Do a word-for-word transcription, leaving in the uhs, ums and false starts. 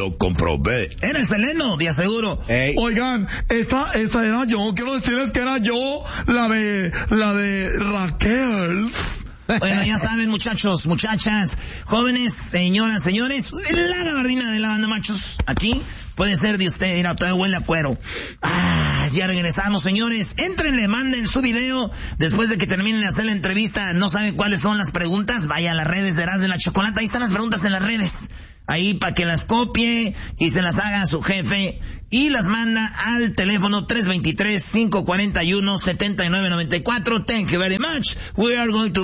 lo comprobé. Era el Seleno, de aseguro. Ey. Oigan, esta, esta era yo, quiero decirles que era yo, la de, la de Raquel. Bueno, ya saben, muchachos, muchachas, jóvenes, señoras, señores, la gabardina de la banda machos, aquí puede ser de usted, mira, todo huele a cuero. Ah, ya regresamos, señores. Éntrenle, manden su video después de que terminen de hacer la entrevista. No saben cuáles son las preguntas, vaya a las redes de Erasmo de la Chocolata, ahí están las preguntas en las redes. Ahí para que las copie y se las haga a su jefe y las manda al teléfono tres dos tres, cinco cuatro uno, siete nueve nueve cuatro. Thank you very much. We are going to